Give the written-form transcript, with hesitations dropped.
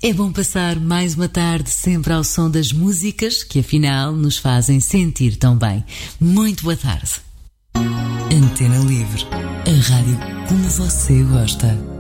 É bom passar mais uma tarde sempre ao som das músicas que afinal nos fazem sentir tão bem. Muito boa tarde. Antena Livre, a rádio como você gosta.